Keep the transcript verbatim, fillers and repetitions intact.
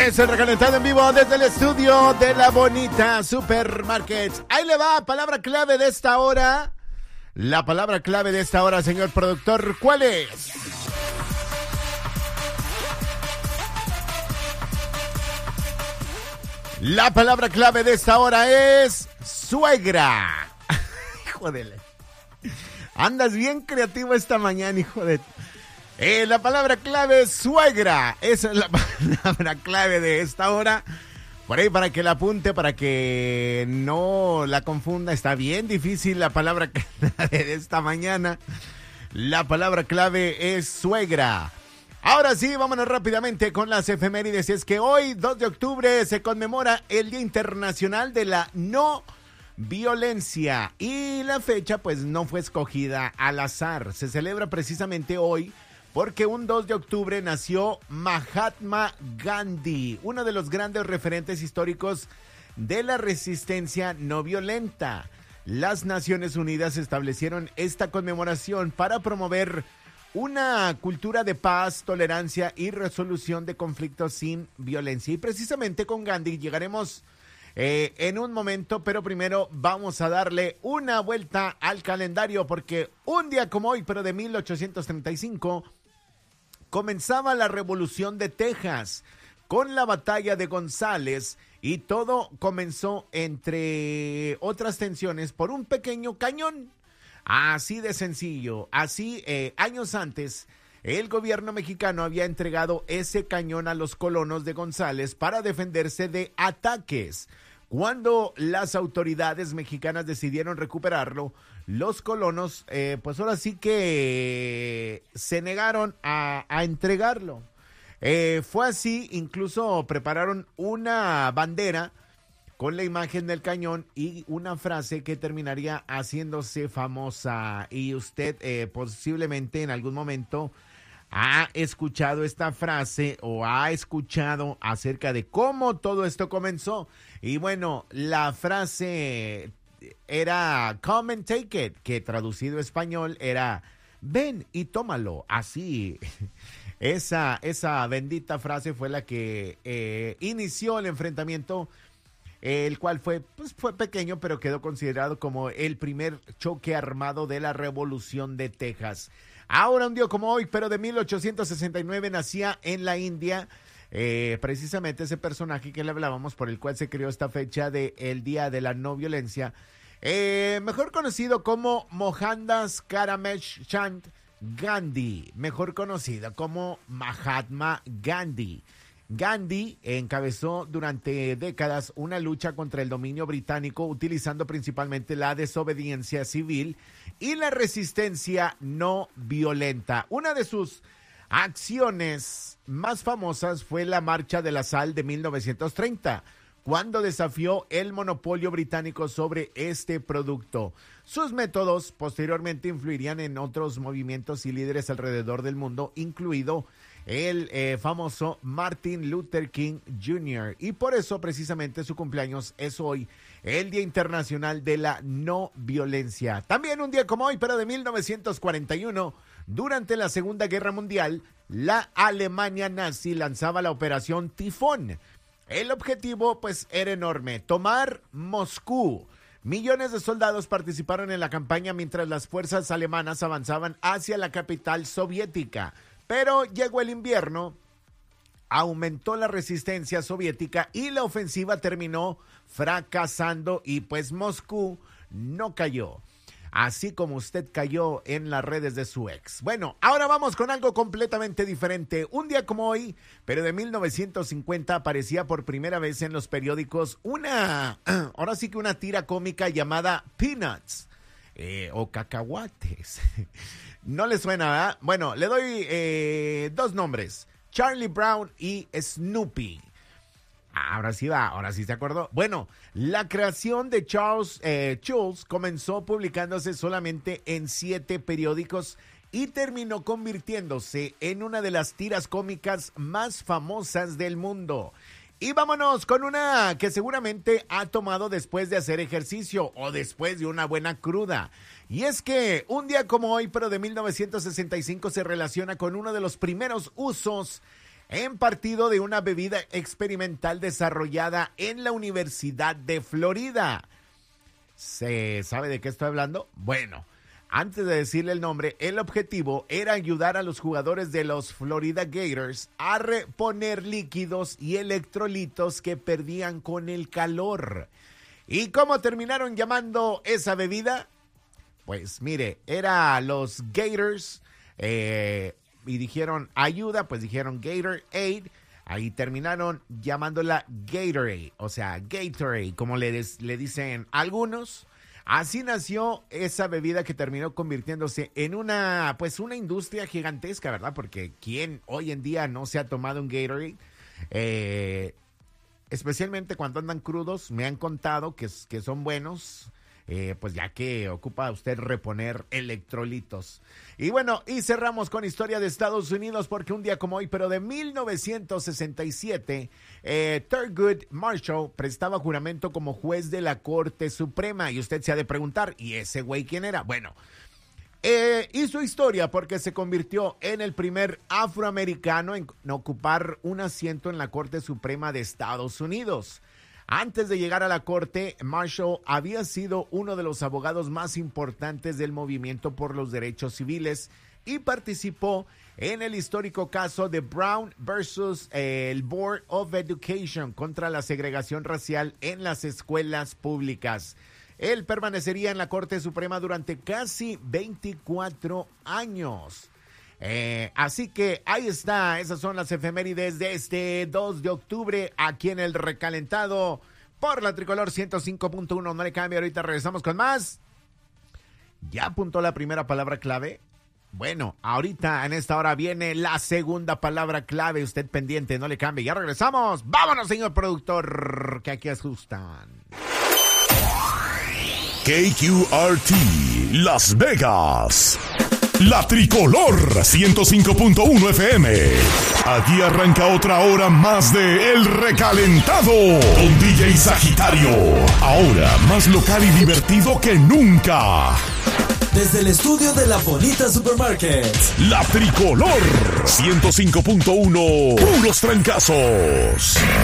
Es el recalentado en vivo desde el estudio de la bonita Supermarkets. Ahí le va, palabra clave de esta hora. La palabra clave de esta hora, señor productor, ¿cuál es? La palabra clave de esta hora es suegra. Hijo de la... Andas bien creativo esta mañana, hijo de... Eh, la palabra clave es suegra. Esa es la palabra clave de esta hora. Por ahí para que la apunte, para que no la confunda. Está bien difícil la palabra clave de esta mañana. La palabra clave es suegra. Ahora sí, vámonos rápidamente con las efemérides. Es que hoy, dos de octubre, se conmemora el Día Internacional de la No Violencia. Y la fecha, pues, no fue escogida al azar. Se celebra precisamente hoy porque un dos de octubre nació Mahatma Gandhi, uno de los grandes referentes históricos de la resistencia no violenta. Las Naciones Unidas establecieron esta conmemoración para promover una cultura de paz, tolerancia y resolución de conflictos sin violencia. Y precisamente con Gandhi llegaremos eh, en un momento, pero primero vamos a darle una vuelta al calendario, porque un día como hoy, pero de mil ochocientos treinta y cinco, comenzaba la Revolución de Texas con la batalla de González, y todo comenzó, entre otras tensiones, por un pequeño cañón. Así de sencillo. Así, eh, años antes, el gobierno mexicano había entregado ese cañón a los colonos de González para defenderse de ataques. Cuando las autoridades mexicanas decidieron recuperarlo, los colonos, eh, pues ahora sí que se negaron a, a entregarlo. Eh, fue así, incluso prepararon una bandera con la imagen del cañón y una frase que terminaría haciéndose famosa. Y usted eh, posiblemente en algún momento ha escuchado esta frase o ha escuchado acerca de cómo todo esto comenzó. Y bueno, la frase era "come and take it", que traducido a español era "ven y tómalo". Así, esa, esa bendita frase fue la que eh, inició el enfrentamiento, el cual fue, pues, fue pequeño, pero quedó considerado como el primer choque armado de la Revolución de Texas. Ahora, un día como hoy, pero de mil ochocientos sesenta y nueve, nacía en la India eh, precisamente ese personaje que le hablábamos, por el cual se creó esta fecha de el Día de la No Violencia, eh, mejor conocido como Mohandas Karamchand Gandhi, mejor conocido como Mahatma Gandhi. Gandhi encabezó durante décadas una lucha contra el dominio británico, utilizando principalmente la desobediencia civil y la resistencia no violenta. Una de sus acciones más famosas fue la Marcha de la Sal de mil novecientos treinta, cuando desafió el monopolio británico sobre este producto. Sus métodos posteriormente influirían en otros movimientos y líderes alrededor del mundo, incluido el eh, famoso Martin Luther King junior Y por eso precisamente su cumpleaños es hoy, el Día Internacional de la No Violencia. También un día como hoy, pero de mil novecientos cuarenta y uno, durante la Segunda Guerra Mundial, la Alemania nazi lanzaba la Operación Tifón. El objetivo, pues, era enorme: tomar Moscú. Millones de soldados participaron en la campaña mientras las fuerzas alemanas avanzaban hacia la capital soviética. Pero llegó el invierno, aumentó la resistencia soviética y la ofensiva terminó fracasando, y pues Moscú no cayó, así como usted cayó en las redes de su ex. Bueno, ahora vamos con algo completamente diferente. Un día como hoy, pero de mil novecientos cincuenta, aparecía por primera vez en los periódicos una, ahora sí que una tira cómica llamada Peanuts, eh, o cacahuates. ¿No le suena, verdad? Bueno, le doy eh, dos nombres: Charlie Brown y Snoopy. Ahora sí va, ahora sí se acordó. Bueno, la creación de Charles eh, Schulz comenzó publicándose solamente en siete periódicos y terminó convirtiéndose en una de las tiras cómicas más famosas del mundo. Y vámonos con una que seguramente ha tomado después de hacer ejercicio o después de una buena cruda. Y es que un día como hoy, pero de mil novecientos sesenta y cinco, se relaciona con uno de los primeros usos en partido de una bebida experimental desarrollada en la Universidad de Florida. ¿Se sabe de qué estoy hablando? Bueno, antes de decirle el nombre, el objetivo era ayudar a los jugadores de los Florida Gators a reponer líquidos y electrolitos que perdían con el calor. ¿Y cómo terminaron llamando esa bebida? Pues mire, era los Gators eh, y dijeron ayuda, pues dijeron Gatorade. Ahí terminaron llamándola Gatorade, o sea, Gatorade, como le, des, le dicen algunos. Así nació esa bebida que terminó convirtiéndose en una, pues una industria gigantesca, ¿verdad? Porque ¿quién hoy en día no se ha tomado un Gatorade? Eh, especialmente cuando andan crudos, me han contado que, que son buenos. Eh, pues ya que ocupa usted reponer electrolitos. Y bueno, y cerramos con historia de Estados Unidos, porque un día como hoy, pero de mil novecientos sesenta y siete, eh, Thurgood Marshall prestaba juramento como juez de la Corte Suprema. Y usted se ha de preguntar, ¿y ese güey quién era? Bueno, eh, hizo historia porque se convirtió en el primer afroamericano en, en ocupar un asiento en la Corte Suprema de Estados Unidos. Antes de llegar a la corte, Marshall había sido uno de los abogados más importantes del movimiento por los derechos civiles y participó en el histórico caso de Brown versus eh, el Board of Education contra la segregación racial en las escuelas públicas. Él permanecería en la Corte Suprema durante casi veinticuatro años. Eh, así que ahí está, esas son las efemérides de este dos de octubre aquí en el Recalentado por la Tricolor ciento cinco punto uno. No le cambie, ahorita regresamos con más. ¿Ya apuntó la primera palabra clave? Bueno, ahorita en esta hora viene la segunda palabra clave. Usted pendiente, no le cambie. Ya regresamos. Vámonos, señor productor, que aquí asustan. K Q R T Las Vegas. La Tricolor ciento cinco punto uno F M. Aquí arranca otra hora más de El Recalentado con D J Sagitario. Ahora más local y divertido que nunca. Desde el estudio de La Bonita Supermarket. La Tricolor ciento cinco punto uno. Puros trancazos.